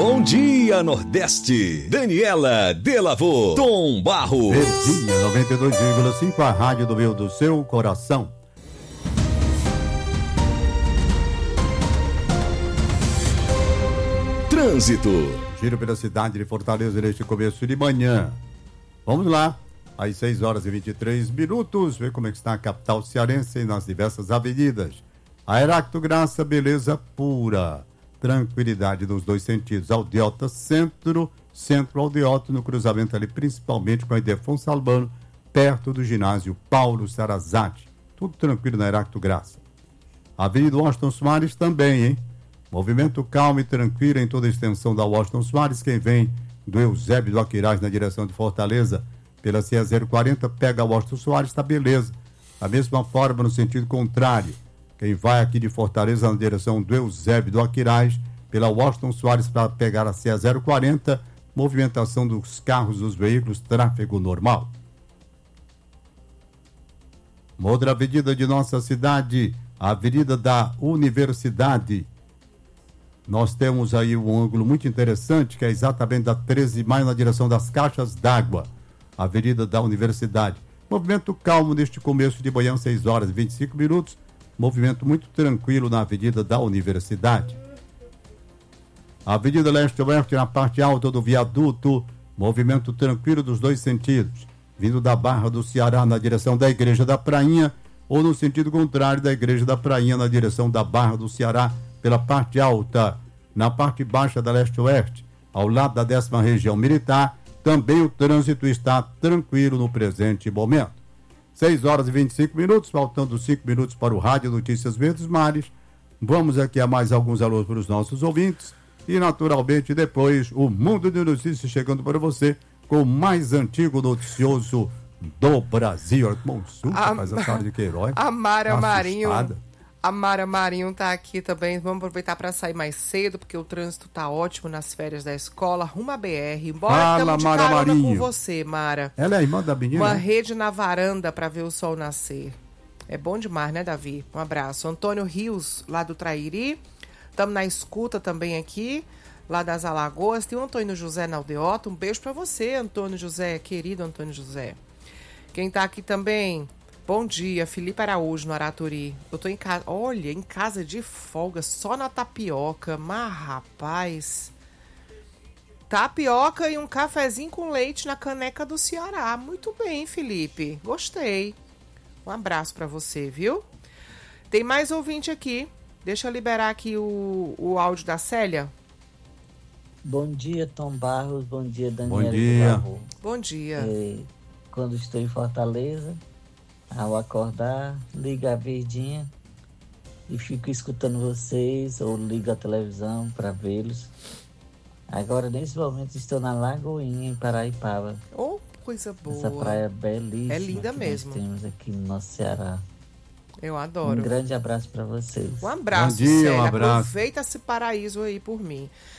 Bom dia, Nordeste. Daniela Delavô, Tom Barros. Verdinha 92,5, a rádio do meu, do seu coração. Trânsito. Giro pela cidade de Fortaleza neste começo de manhã. Vamos lá, às 6 horas e 23 minutos, ver como é que está a capital cearense nas diversas avenidas. A Heráclito Graça, beleza pura. Tranquilidade nos dois sentidos. Aldeota Centro Aldeota, no cruzamento ali, principalmente com a Ildefonso Albano, perto do ginásio Paulo Sarazate. Tudo tranquilo na Heráclito Graça. Avenida Washington Soares também, hein? Movimento calmo e tranquilo em toda a extensão da Washington Soares. Quem vem do Eusébio do Aquiraz na direção de Fortaleza, pela CE 040, pega a Washington Soares, tá beleza. Da mesma forma, no sentido contrário, quem vai aqui de Fortaleza na direção do Eusébio do Aquiraz, pela Washington Soares para pegar a CE 040, movimentação dos carros, dos veículos, tráfego normal. Uma outra avenida de nossa cidade, a Avenida da Universidade. Nós temos aí um ângulo muito interessante, que é exatamente da 13 de maio, na direção das caixas d'água, Avenida da Universidade. Movimento calmo neste começo de manhã, 6 horas e 25 minutos. Movimento muito tranquilo na Avenida da Universidade. Avenida Leste-Oeste, na parte alta do viaduto, movimento tranquilo dos dois sentidos. Vindo da Barra do Ceará na direção da Igreja da Prainha, ou no sentido contrário da Igreja da Prainha na direção da Barra do Ceará, pela parte alta. Na parte baixa da Leste-Oeste, ao lado da 10ª Região Militar, também o trânsito está tranquilo no presente momento. 6 horas e 25 minutos, faltando 5 minutos para o Rádio Notícias Verdes Mares. Vamos aqui a mais alguns alôs para os nossos ouvintes. E, naturalmente, depois, o Mundo de Notícias chegando para você com o mais antigo noticioso do Brasil. Faz a tarde de Queiroz. A Mara Marinho. A Mara Marinho tá aqui também. Vamos aproveitar para sair mais cedo, porque o trânsito tá ótimo nas férias da escola. Rumo a BR. Bora, estamos de Mara carona Marinho. com você, Mara. Ela é a irmã da menina? Uma rede na varanda para ver o sol nascer. É bom demais, né, Davi? Um abraço. Antônio Rios, lá do Trairi. Estamos na escuta também aqui, lá das Alagoas. Tem o Antônio José na Aldeota. Um beijo para você, Antônio José, querido Antônio José. Quem tá aqui também... Bom dia, Felipe Araújo, no Araturi. Eu tô em casa, olha, em casa de folga, só na tapioca. Mas, rapaz, tapioca e um cafezinho com leite na caneca do Ceará. Muito bem, Felipe, gostei. Um abraço pra você, viu? Tem mais ouvinte aqui. Deixa eu liberar aqui o áudio da Célia. Bom dia, Tom Barros. Bom dia, Daniela. Bom dia. Bom dia. Quando estou em Fortaleza, ao acordar, ligo a verdinha e fico escutando vocês, ou ligo a televisão para vê-los. Agora, nesse momento, estou na Lagoinha, em Paraipaba. Oh, coisa boa. Essa praia belíssima. É linda que mesmo. Nós temos aqui no nosso Ceará. Eu adoro. Um grande abraço para vocês. Um abraço, Bom dia, Célia. um abraço. Aproveita esse paraíso aí por mim.